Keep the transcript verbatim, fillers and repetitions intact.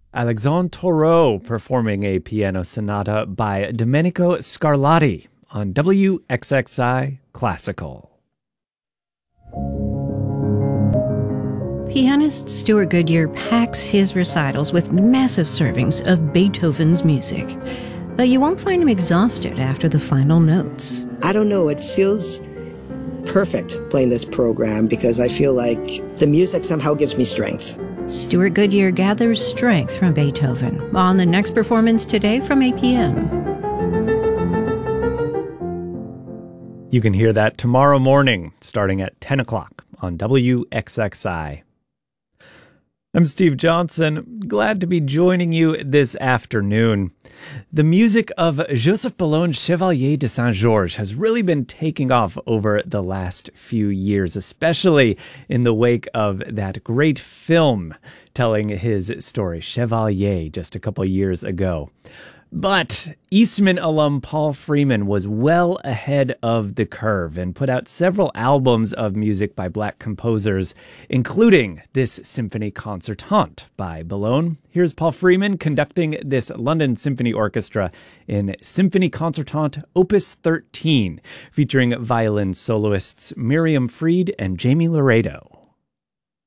Alexandre Taureau performing a piano sonata by Domenico Scarlatti on W X X I Classical. Pianist Stuart Goodyear packs his recitals with massive servings of Beethoven's music. But you won't find him exhausted after the final notes. I don't know, it feels perfect playing this program because I feel like the music somehow gives me strength. Stuart Goodyear gathers strength from Beethoven on the next performance today from eight p.m. You can hear that tomorrow morning starting at ten o'clock on W X X I. I'm Steve Johnson, glad to be joining you this afternoon. The music of Joseph Boulogne Chevalier de Saint-Georges has really been taking off over the last few years, especially in the wake of that great film telling his story, Chevalier, just a couple years ago. But Eastman alum Paul Freeman was well ahead of the curve and put out several albums of music by Black composers, including this Symphony Concertante by Boulogne. Here's Paul Freeman conducting this London Symphony Orchestra in Symphony Concertante Opus thirteen, featuring violin soloists Miriam Fried and Jamie Laredo.